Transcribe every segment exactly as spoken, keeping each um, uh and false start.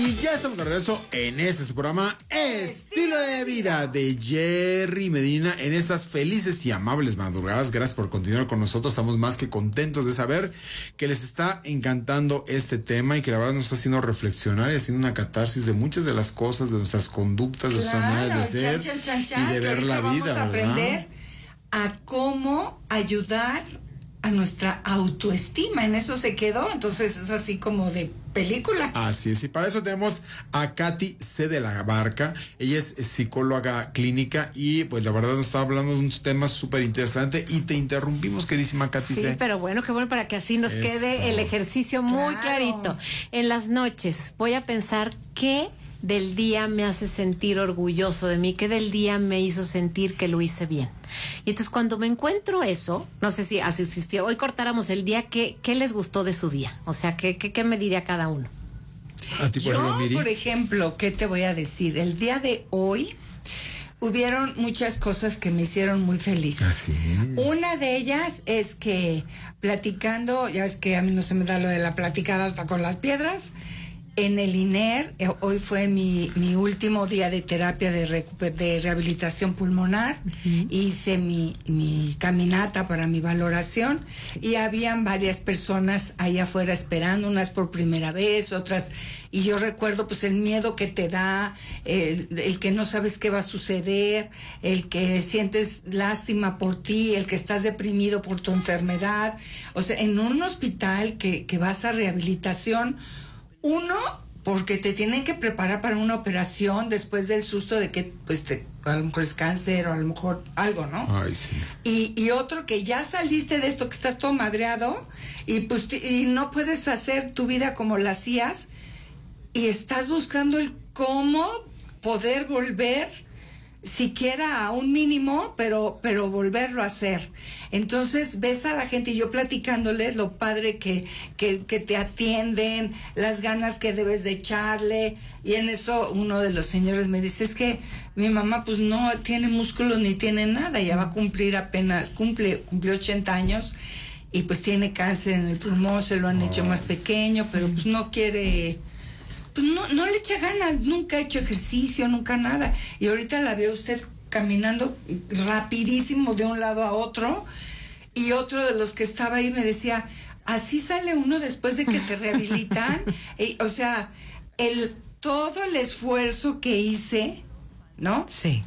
Y ya estamos de regreso en este su programa Estilo de Vida de Jerry Medina en estas felices y amables madrugadas. Gracias por continuar con nosotros. Estamos más que contentos de saber que les está encantando este tema y que la verdad nos está haciendo reflexionar y haciendo una catarsis de muchas de las cosas, de nuestras conductas, de claro, nuestras maneras de ser chan, chan, chan, y de ver la vamos vida. Vamos a aprender ¿verdad? a cómo ayudar a nuestra autoestima. En eso se quedó. Entonces es así como de película. Así es, y para eso tenemos a Katy C. de la Barca. Ella es psicóloga clínica y pues la verdad nos está hablando de un tema súper interesante y te interrumpimos, queridísima Katy sí, C. Sí, pero bueno, qué bueno para que así nos Eso. quede el ejercicio muy Claro. clarito. En las noches voy a pensar qué del día me hace sentir orgulloso de mí, qué del día me hizo sentir que lo hice bien. Y entonces cuando me encuentro eso, no sé si así existió, hoy cortáramos el día, ¿qué, qué les gustó de su día? O sea, ¿qué, qué, qué me diría cada uno? A ti, por Yo, ejemplo, Miri. por ejemplo, ¿qué te voy a decir? El día de hoy hubieron muchas cosas que me hicieron muy feliz. Así es. Una de ellas es que platicando, ya ves que a mí no se me da lo de la platicada hasta con las piedras, en el I N E R, eh, hoy fue mi, mi último día de terapia de, recuper, de rehabilitación pulmonar. Uh-huh. Hice mi, mi caminata para mi valoración y habían varias personas ahí afuera esperando, unas por primera vez, otras, y yo recuerdo pues el miedo que te da, el, el que no sabes qué va a suceder, el que sientes lástima por ti, el que estás deprimido por tu enfermedad. O sea, en un hospital que, que vas a rehabilitación, uno, porque te tienen que preparar para una operación después del susto de que pues te, a lo mejor es cáncer o a lo mejor algo, ¿no? Ay, sí. Y, y otro que ya saliste de esto, que estás todo madreado y pues y no puedes hacer tu vida como la hacías y estás buscando el cómo poder volver siquiera a un mínimo, pero pero volverlo a hacer. Entonces ves a la gente y yo platicándoles lo padre que, que, que te atienden, las ganas que debes de echarle, y en eso uno de los señores me dice, es que mi mamá pues no tiene músculos ni tiene nada, ya va a cumplir apenas, cumple, cumplió ochenta años y pues tiene cáncer en el pulmón, se lo han hecho más pequeño, pero pues no quiere... pues no, no le echa ganas, nunca ha hecho ejercicio, nunca nada. Y ahorita la veo usted caminando rapidísimo de un lado a otro, y otro de los que estaba ahí me decía, así sale uno después de que te rehabilitan. Y, o sea, el todo el esfuerzo que hice, ¿no? Sí.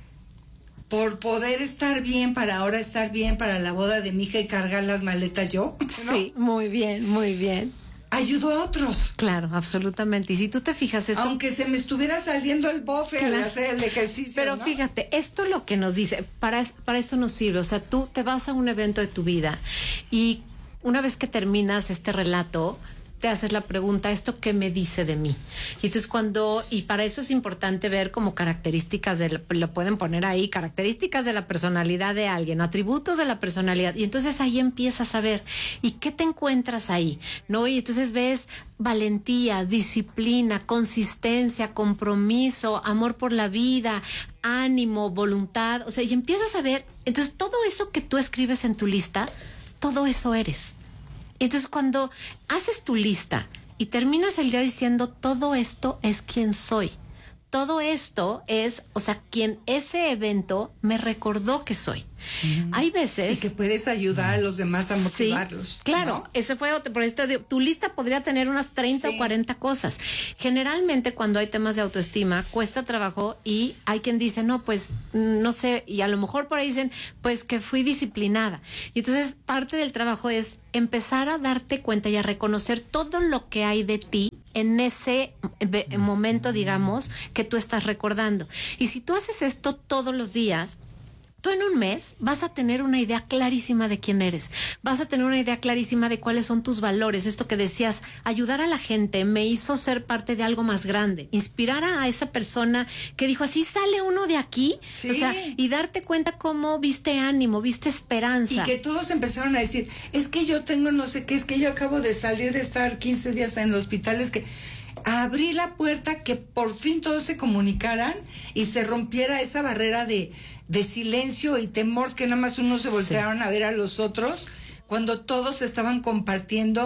Por poder estar bien, para ahora estar bien para la boda de mi hija y cargar las maletas yo, ¿no? Sí, muy bien, muy bien. Ayudó a otros. Claro, absolutamente. Y si tú te fijas... Esto, aunque se me estuviera saliendo el bofe claro, al hacer el ejercicio, pero ¿no? fíjate, esto es lo que nos dice, para, para eso nos sirve. O sea, tú te vas a un evento de tu vida y una vez que terminas este relato, te haces la pregunta, ¿esto qué me dice de mí? Y entonces cuando, y para eso es importante ver como características, de, lo pueden poner ahí, características de la personalidad de alguien, atributos de la personalidad, y entonces ahí empiezas a ver, ¿y qué te encuentras ahí? ¿No? Y entonces ves valentía, disciplina, consistencia, compromiso, amor por la vida, ánimo, voluntad, o sea, y empiezas a ver, entonces todo eso que tú escribes en tu lista, todo eso eres. Entonces cuando haces tu lista y terminas el día diciendo todo esto es quien soy, todo esto es, o sea, quien ese evento me recordó que soy. Uh-huh. Hay veces... Y que puedes ayudar a los demás a motivarlos. Sí, claro, ¿no? Ese fue otro, por esto tu lista podría tener unas treinta sí. o cuarenta cosas. Generalmente cuando hay temas de autoestima cuesta trabajo y hay quien dice, no, pues no sé, y a lo mejor por ahí dicen, pues que fui disciplinada. Y entonces parte del trabajo es empezar a darte cuenta y a reconocer todo lo que hay de ti en ese momento, digamos, que tú estás recordando. Y si tú haces esto todos los días, tú en un mes vas a tener una idea clarísima de quién eres, vas a tener una idea clarísima de cuáles son tus valores. Esto que decías, ayudar a la gente me hizo ser parte de algo más grande, inspirar a esa persona que dijo, así sale uno de aquí, sí. O sea, y darte cuenta cómo viste ánimo, viste esperanza. Y que todos empezaron a decir, es que yo tengo no sé qué, es que yo acabo de salir de estar quince días en el hospital, es que abrí la puerta, que por fin todos se comunicaran y se rompiera esa barrera de, de silencio y temor, que nada más unos se voltearon sí. a ver a los otros, cuando todos estaban compartiendo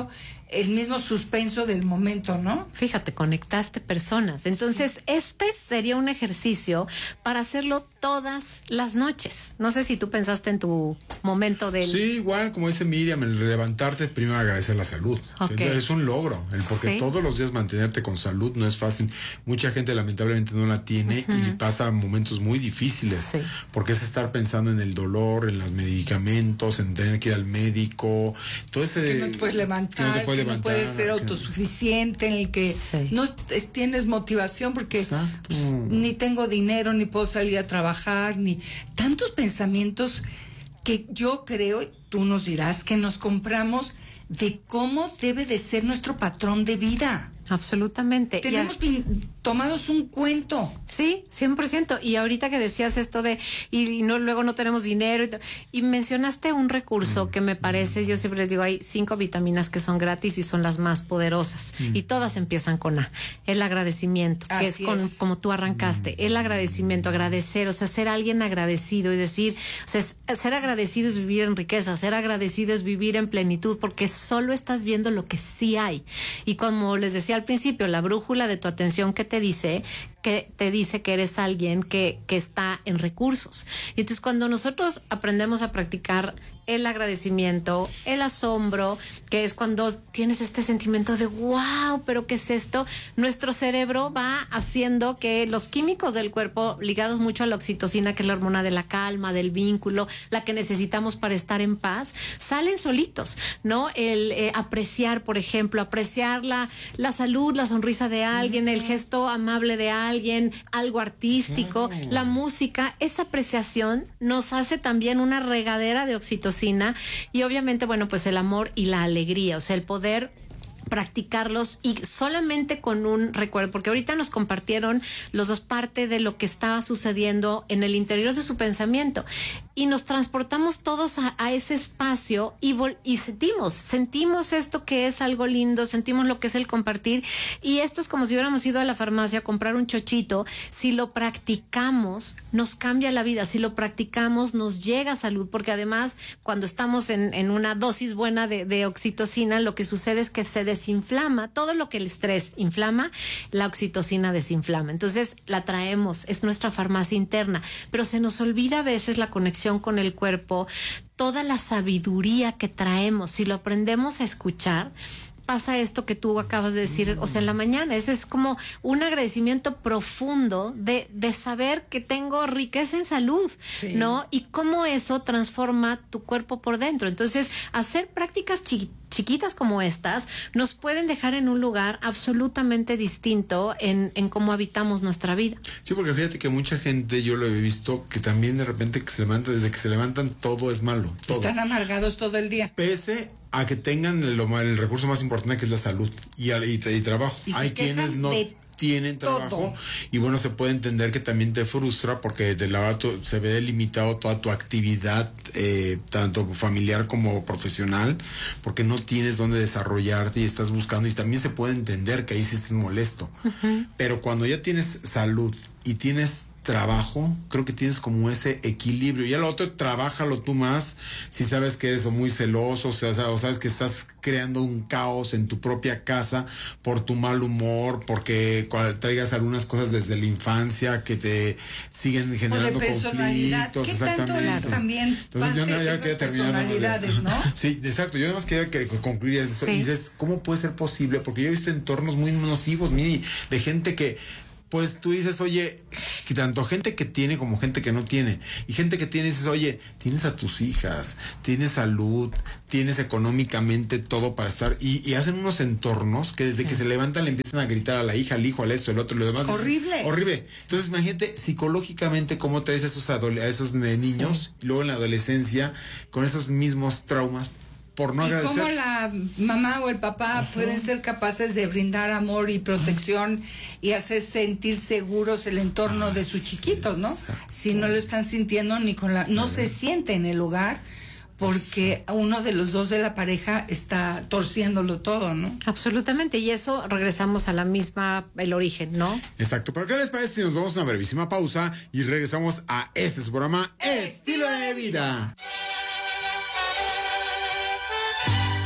el mismo suspenso del momento, ¿no? Fíjate, conectaste personas. Entonces, sí. este sería un ejercicio para hacerlo todas las noches. No sé si tú pensaste en tu momento del... Sí, igual, como dice Miriam, el levantarte, primero agradecer la salud. Okay. Es, es un logro, el porque sí. todos los días mantenerte con salud no es fácil. Mucha gente lamentablemente no la tiene uh-huh. y pasa momentos muy difíciles. Sí. Porque es estar pensando en el dolor, en los medicamentos, en tener que ir al médico, todo ese... Que no te puedes levantar, que no, te puedes, que levantar, no puedes ser autosuficiente, en el que sí. no tienes motivación porque pues, ni tengo dinero, ni puedo salir a trabajar, ni tantos pensamientos que yo creo, tú nos dirás, que nos compramos de cómo debe de ser nuestro patrón de vida. Absolutamente. Tenemos pin- tomados un cuento. Sí, cien por ciento. Y ahorita que decías esto de, y, y no luego no tenemos dinero, y, y mencionaste un recurso mm. que me parece, yo siempre les digo, hay cinco vitaminas que son gratis y son las más poderosas. Mm. Y todas empiezan con A. El agradecimiento, Así que es, con, es como tú arrancaste. Mm. El agradecimiento, agradecer, o sea, ser alguien agradecido y decir, o sea, ser agradecido es vivir en riqueza, ser agradecido es vivir en plenitud, porque solo estás viendo lo que sí hay. Y como les decía al principio, la brújula de tu atención que te dice que te dice que eres alguien que, que está en recursos. Y entonces cuando nosotros aprendemos a practicar el agradecimiento, el asombro, que es cuando tienes este sentimiento de wow, pero ¿qué es esto? Nuestro cerebro va haciendo que los químicos del cuerpo ligados mucho a la oxitocina, que es la hormona de la calma, del vínculo, la que necesitamos para estar en paz, salen solitos, ¿no? El eh, apreciar, por ejemplo, apreciar la, la salud, la sonrisa de alguien, el gesto amable de alguien, algo artístico, la música, esa apreciación nos hace también una regadera de oxitocina y obviamente, bueno, pues el amor y la alegría, o sea, el poder practicarlos y solamente con un recuerdo, porque ahorita nos compartieron los dos parte de lo que estaba sucediendo en el interior de su pensamiento y nos transportamos todos a, a ese espacio y, vol- y sentimos, sentimos esto que es algo lindo, sentimos lo que es el compartir y esto es como si hubiéramos ido a la farmacia a comprar un chochito. Si lo practicamos, nos cambia la vida, si lo practicamos, nos llega salud, porque además cuando estamos en, en una dosis buena de, de oxitocina, lo que sucede es que se desinflama, todo lo que el estrés inflama, la oxitocina desinflama. Entonces la traemos, es nuestra farmacia interna, pero se nos olvida a veces la conexión con el cuerpo, toda la sabiduría que traemos, si lo aprendemos a escuchar, pasa esto que tú acabas de decir, o sea, en la mañana, ese es como un agradecimiento profundo de, de saber que tengo riqueza en salud, sí. ¿no? Y cómo eso transforma tu cuerpo por dentro. Entonces, hacer prácticas chiquitas, chiquitas como estas nos pueden dejar en un lugar absolutamente distinto en, en cómo habitamos nuestra vida. Sí, porque fíjate que mucha gente, yo lo he visto, que también de repente que se levanta, desde que se levantan todo es malo. Todo. Están amargados todo el día. Pese a que tengan el, el recurso más importante que es la salud y, y, y trabajo. Y hay quienes no tienen trabajo todo. Y bueno, se puede entender que también te frustra porque de la, tu, se ve delimitado toda tu actividad, eh, tanto familiar como profesional, porque no tienes dónde desarrollarte y estás buscando, y también se puede entender que ahí sí estés molesto. Uh-huh. Pero cuando ya tienes salud y tienes trabajo, creo que tienes como ese equilibrio. Y a lo otro, trabájalo tú más, si sabes que eres muy celoso, o sea, o sabes que estás creando un caos en tu propia casa por tu mal humor, porque traigas algunas cosas desde la infancia que te siguen generando o de personalidad. conflictos. ¿Qué exactamente. Tanto es también Entonces yo no, ya quería terminar. Personalidades, ¿no? Sí, exacto. Yo nada más quería que concluir eso. Sí. Y dices, ¿cómo puede ser posible? Porque yo he visto entornos muy nocivos, mire, de gente que pues tú dices, oye, tanto gente que tiene como gente que no tiene. Y gente que tiene, dices, oye, tienes a tus hijas, tienes salud, tienes económicamente todo para estar. Y, y hacen unos entornos que desde sí. que se levantan le empiezan a gritar a la hija, al hijo, al esto, al otro, lo demás. Horrible. Es horrible. Entonces, imagínate psicológicamente cómo traes a esos, adole- a esos niños, sí. y luego en la adolescencia, con esos mismos traumas. Por no y agradecer. cómo la mamá o el papá uh-huh. pueden ser capaces de brindar amor y protección uh-huh. y hacer sentir seguros el entorno ah, de sus chiquitos, ¿no? Exacto. Si no lo están sintiendo ni con la, no uh-huh. se siente en el hogar porque uno de los dos de la pareja está torciéndolo todo, ¿no? Absolutamente, y eso regresamos a la misma, el origen, ¿no? Exacto, pero ¿qué les parece si nos vamos a una brevísima pausa y regresamos a este su programa Estilo de Vida?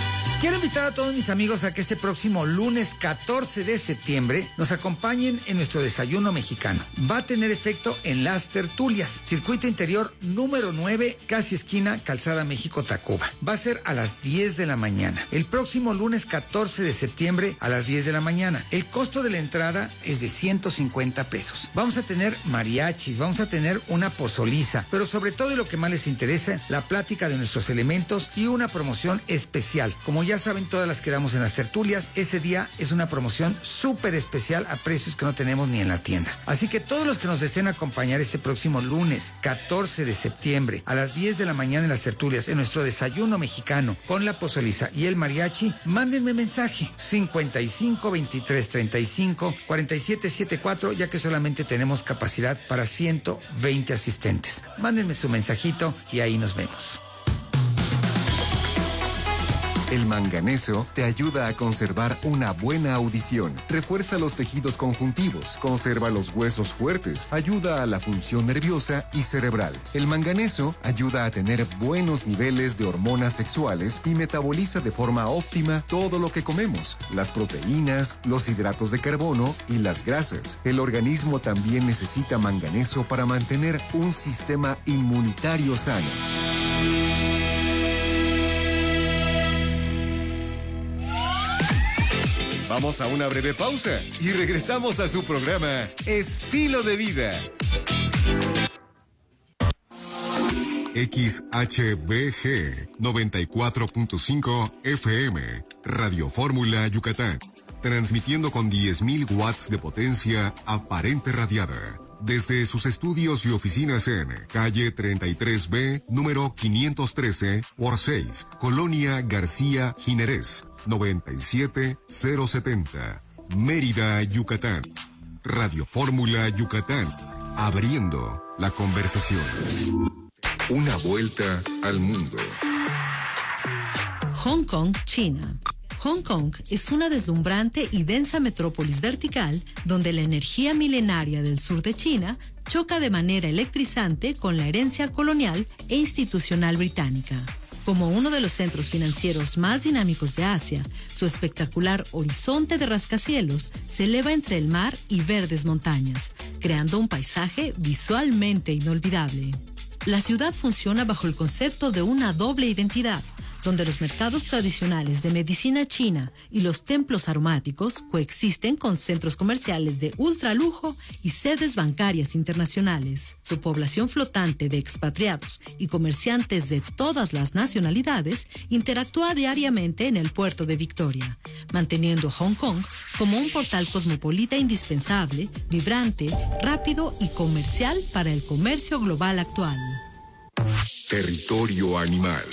Quiero invitar a todos mis amigos a que este próximo lunes catorce de septiembre nos acompañen en nuestro desayuno mexicano. Va a tener efecto en Las Tertulias, circuito interior número nueve, casi esquina Calzada México-Tacuba. Va a ser a las diez de la mañana. El próximo lunes catorce de septiembre a las diez de la mañana. El costo de la entrada es de ciento cincuenta pesos. Vamos a tener mariachis, vamos a tener una pozoliza, pero sobre todo y lo que más les interesa, la plática de nuestros elementos y una promoción especial. Como ya saben, todas las que damos en Las Tertulias, ese día es una promoción súper especial a precios que no tenemos ni en la tienda. Así que todos los que nos deseen acompañar este próximo lunes catorce de septiembre a las diez de la mañana en Las Tertulias, en nuestro desayuno mexicano con la pozoliza y el mariachi, mándenme mensaje cincuenta y cinco veintitrés treinta y cinco cuarenta y siete setenta y cuatro, ya que solamente tenemos capacidad para ciento veinte asistentes. Mándenme su mensajito y ahí nos vemos. El manganeso te ayuda a conservar una buena audición, refuerza los tejidos conjuntivos, conserva los huesos fuertes, ayuda a la función nerviosa y cerebral. El manganeso ayuda a tener buenos niveles de hormonas sexuales y metaboliza de forma óptima todo lo que comemos, las proteínas, los hidratos de carbono y las grasas. El organismo también necesita manganeso para mantener un sistema inmunitario sano. Vamos a una breve pausa y regresamos a su programa Estilo de Vida. X H B G noventa y cuatro punto cinco F M, Radio Fórmula Yucatán, transmitiendo con diez mil watts de potencia aparente radiada. Desde sus estudios y oficinas en calle treinta y tres B, número quinientos trece, por seis, Colonia García Jiménez, noventa y siete cero setenta, Mérida, Yucatán. Radio Fórmula Yucatán, abriendo la conversación. Una vuelta al mundo. Hong Kong, China. Hong Kong es una deslumbrante y densa metrópolis vertical donde la energía milenaria del sur de China choca de manera electrizante con la herencia colonial e institucional británica. Como uno de los centros financieros más dinámicos de Asia, su espectacular horizonte de rascacielos se eleva entre el mar y verdes montañas, creando un paisaje visualmente inolvidable. La ciudad funciona bajo el concepto de una doble identidad, donde los mercados tradicionales de medicina china y los templos aromáticos coexisten con centros comerciales de ultralujo y sedes bancarias internacionales. Su población flotante de expatriados y comerciantes de todas las nacionalidades interactúa diariamente en el puerto de Victoria, manteniendo Hong Kong como un portal cosmopolita indispensable, vibrante, rápido y comercial para el comercio global actual. Territorio animal.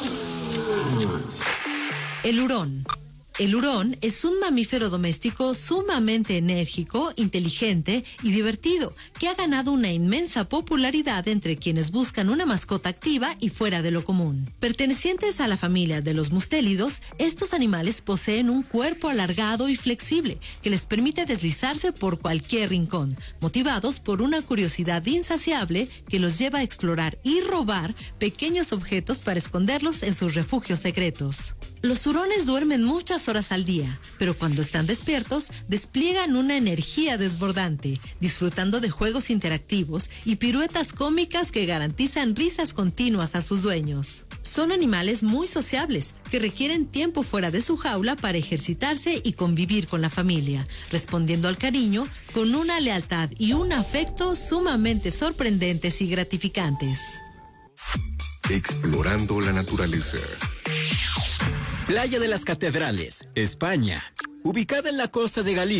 El hurón. El hurón es un mamífero doméstico sumamente enérgico, inteligente y divertido, que ha ganado una inmensa popularidad entre quienes buscan una mascota activa y fuera de lo común. Pertenecientes a la familia de los mustélidos, estos animales poseen un cuerpo alargado y flexible que les permite deslizarse por cualquier rincón, motivados por una curiosidad insaciable que los lleva a explorar y robar pequeños objetos para esconderlos en sus refugios secretos. Los hurones duermen muchas horas al día, pero cuando están despiertos, despliegan una energía desbordante, disfrutando de juegos interactivos y piruetas cómicas que garantizan risas continuas a sus dueños. Son animales muy sociables, que requieren tiempo fuera de su jaula para ejercitarse y convivir con la familia, respondiendo al cariño con una lealtad y un afecto sumamente sorprendentes y gratificantes. Explorando la naturaleza. Playa de las Catedrales, España. Ubicada en la costa de Galicia.